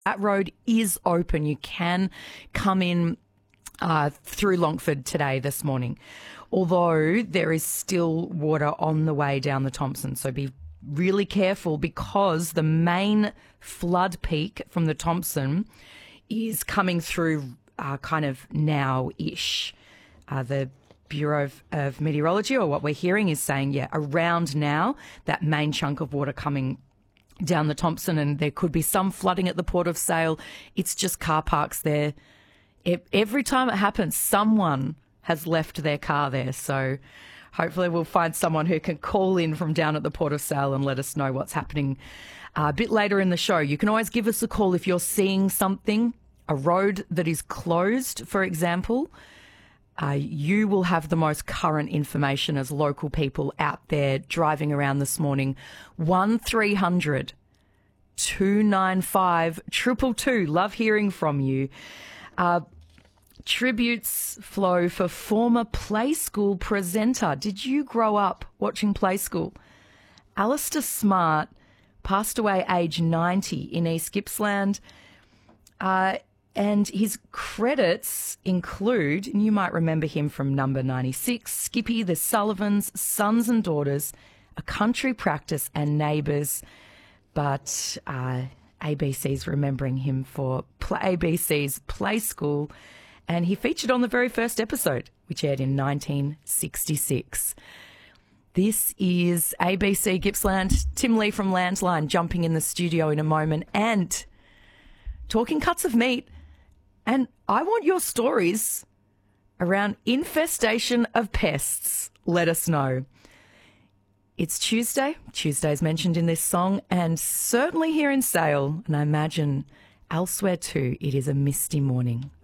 That road is open. You can come in through Longford today, this morning, although there is still water on the way down the Thompson. So be really careful because the main flood peak from the Thompson is coming through kind of now-ish. The Bureau of Meteorology, or what we're hearing, is saying, around now, that main chunk of water coming down the Thompson, and there could be some flooding at the Port of Sale. It's just car parks there. Every time it happens, someone has left their car there. So hopefully we'll find someone who can call in from down at the Port of Sale and let us know what's happening a bit later in the show. You can always give us a call if you're seeing something, a road that is closed, for example. You will have the most current information as local people out there driving around this morning. 1300 295 222. Love hearing from you. Tributes flow for former Play School presenter. Did you grow up watching Play School? Alistair Smart passed away age 90 in East Gippsland. And his credits include, and you might remember him from Number 96, Skippy, The Sullivans, Sons and Daughters, A Country Practice and Neighbours. But ABC's remembering him for ABC's Play School, and he featured on the very first episode, which aired in 1966. This is ABC Gippsland. Tim Lee from Landline jumping in the studio in a moment and talking cuts of meat. And I want your stories around infestation of pests. Let us know. It's Tuesday. Tuesday's mentioned in this song, and certainly here in Sale, and I imagine elsewhere too, it is a misty morning.